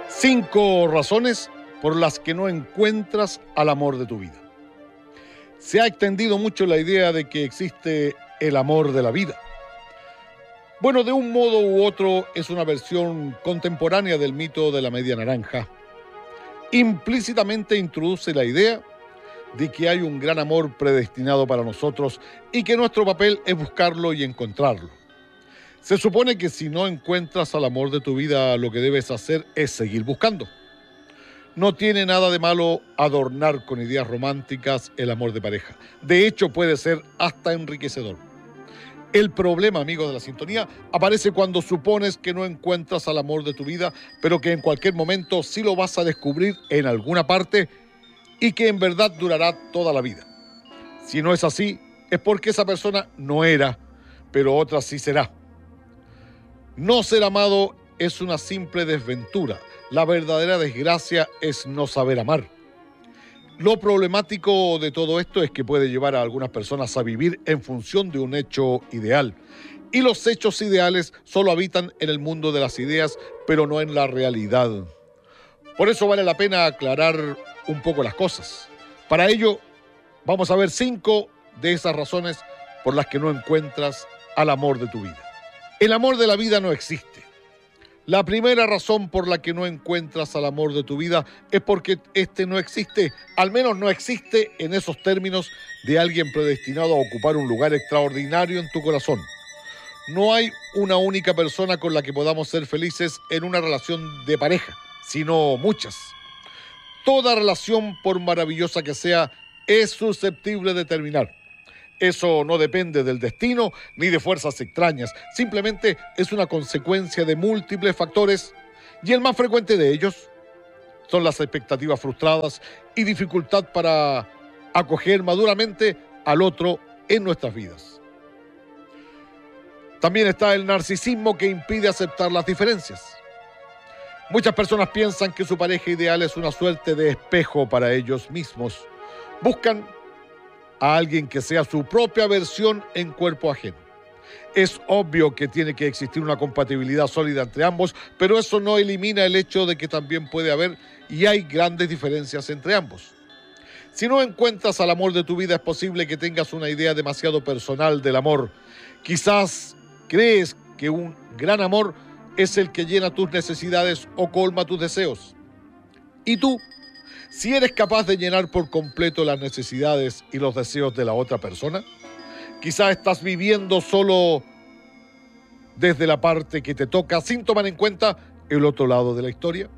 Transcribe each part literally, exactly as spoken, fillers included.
Cinco razones por las que no encuentras al amor de tu vida. Se ha extendido mucho la idea de que existe el amor de la vida. Bueno, de un modo u otro es una versión contemporánea del mito de la media naranja. Implícitamente introduce la idea de que hay un gran amor predestinado para nosotros y que nuestro papel es buscarlo y encontrarlo. Se supone que si no encuentras al amor de tu vida, lo que debes hacer es seguir buscando. No tiene nada de malo adornar con ideas románticas el amor de pareja. De hecho, puede ser hasta enriquecedor. El problema, amigos de la sintonía, aparece cuando supones que no encuentras al amor de tu vida, pero que en cualquier momento sí lo vas a descubrir en alguna parte y que en verdad durará toda la vida. Si no es así, es porque esa persona no era, pero otra sí será. No ser amado es una simple desventura. La verdadera desgracia es no saber amar. Lo problemático de todo esto es que puede llevar a algunas personas a vivir en función de un hecho ideal. Y los hechos ideales solo habitan en el mundo de las ideas, pero no en la realidad. Por eso vale la pena aclarar un poco las cosas. Para ello, vamos a ver cinco de esas razones por las que no encuentras al amor de tu vida. El amor de la vida no existe. La primera razón por la que no encuentras al amor de tu vida es porque este no existe, al menos no existe en esos términos de alguien predestinado a ocupar un lugar extraordinario en tu corazón. No hay una única persona con la que podamos ser felices en una relación de pareja, sino muchas. Toda relación, por maravillosa que sea, es susceptible de terminar. Eso no depende del destino ni de fuerzas extrañas, simplemente es una consecuencia de múltiples factores y el más frecuente de ellos son las expectativas frustradas y dificultad para acoger maduramente al otro en nuestras vidas. También está el narcisismo que impide aceptar las diferencias. Muchas personas piensan que su pareja ideal es una suerte de espejo para ellos mismos. Buscan a alguien que sea su propia versión en cuerpo ajeno. Es obvio que tiene que existir una compatibilidad sólida entre ambos, pero eso no elimina el hecho de que también puede haber y hay grandes diferencias entre ambos. Si no encuentras al amor de tu vida, es posible que tengas una idea demasiado personal del amor. Quizás crees que un gran amor es el que llena tus necesidades o colma tus deseos. ¿Y tú? Si eres capaz de llenar por completo las necesidades y los deseos de la otra persona, quizás estás viviendo solo desde la parte que te toca, sin tomar en cuenta el otro lado de la historia.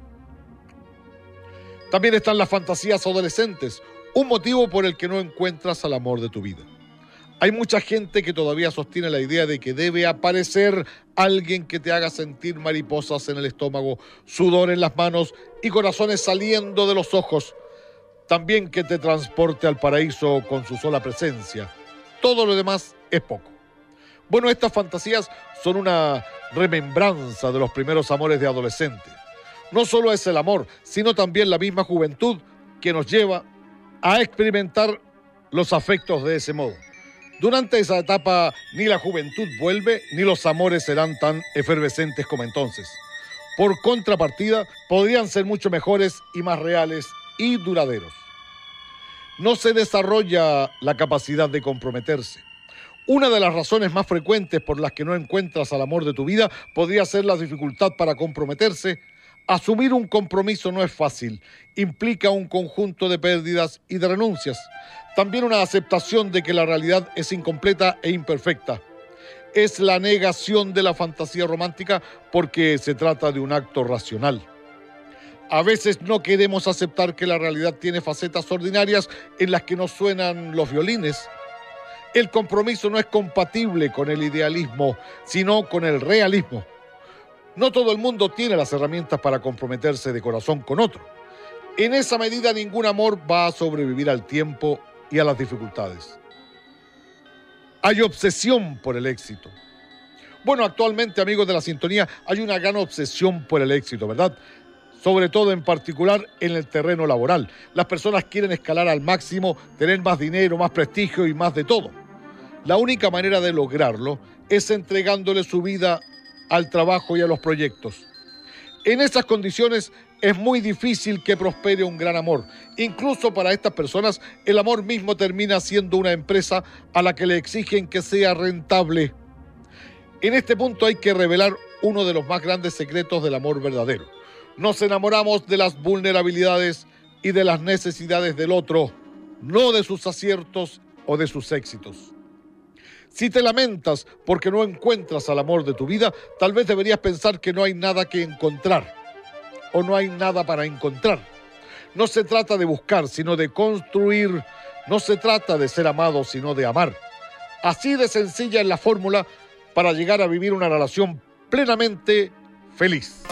También están las fantasías adolescentes, un motivo por el que no encuentras al amor de tu vida. Hay mucha gente que todavía sostiene la idea de que debe aparecer alguien que te haga sentir mariposas en el estómago, sudor en las manos y corazones saliendo de los ojos. También que te transporte al paraíso con su sola presencia. Todo lo demás es poco. Bueno, estas fantasías son una remembranza de los primeros amores de adolescente. No solo es el amor, sino también la misma juventud que nos lleva a experimentar los afectos de ese modo. Durante esa etapa ni la juventud vuelve, ni los amores serán tan efervescentes como entonces. Por contrapartida, podrían ser mucho mejores y más reales y duraderos. No se desarrolla la capacidad de comprometerse. Una de las razones más frecuentes por las que no encuentras al amor de tu vida podría ser la dificultad para comprometerse. Asumir un compromiso no es fácil, implica un conjunto de pérdidas y de renuncias. También una aceptación de que la realidad es incompleta e imperfecta. Es la negación de la fantasía romántica porque se trata de un acto racional. A veces no queremos aceptar que la realidad tiene facetas ordinarias en las que no suenan los violines. El compromiso no es compatible con el idealismo, sino con el realismo. No todo el mundo tiene las herramientas para comprometerse de corazón con otro. En esa medida, ningún amor va a sobrevivir al tiempo y a las dificultades. Hay obsesión por el éxito. Bueno, actualmente, amigos de la sintonía, hay una gran obsesión por el éxito, ¿verdad? Sobre todo en particular en el terreno laboral. Las personas quieren escalar al máximo, tener más dinero, más prestigio y más de todo. La única manera de lograrlo es entregándole su vida al trabajo y a los proyectos. En esas condiciones es muy difícil que prospere un gran amor. Incluso para estas personas, el amor mismo termina siendo una empresa a la que le exigen que sea rentable. En este punto hay que revelar uno de los más grandes secretos del amor verdadero. Nos enamoramos de las vulnerabilidades y de las necesidades del otro, no de sus aciertos o de sus éxitos. Si te lamentas porque no encuentras al amor de tu vida, tal vez deberías pensar que no hay nada que encontrar o no hay nada para encontrar. No se trata de buscar, sino de construir. No se trata de ser amado, sino de amar. Así de sencilla es la fórmula para llegar a vivir una relación plenamente feliz.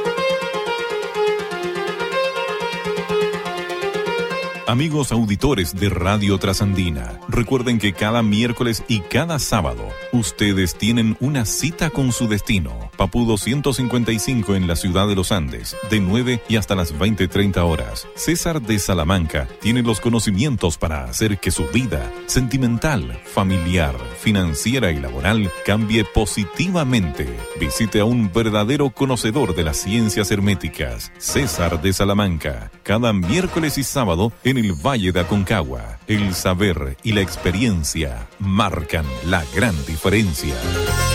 Amigos auditores de Radio Trasandina, recuerden que cada miércoles y cada sábado ustedes tienen una cita con su destino. Papudo ciento cincuenta y cinco en la ciudad de Los Andes, de nueve y hasta las veinte treinta horas. César de Salamanca tiene los conocimientos para hacer que su vida sentimental, familiar, financiera y laboral cambie positivamente. Visite a un verdadero conocedor de las ciencias herméticas, César de Salamanca, cada miércoles y sábado en el Valle de Aconcagua. El saber y la experiencia marcan la gran diferencia.